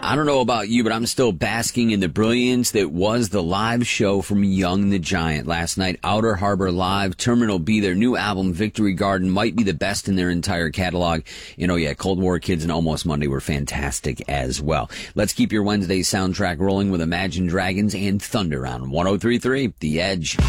I don't know about you, but I'm still basking in the brilliance that was the live show from Young the Giant last night. Outer Harbor Live, Terminal B, their new album, Victory Garden, might be the best in their entire catalog. You know, yeah, Cold War Kids and Almost Monday were fantastic as well. Let's keep your Wednesday soundtrack rolling with Imagine Dragons and Thunder on 103.3 The Edge.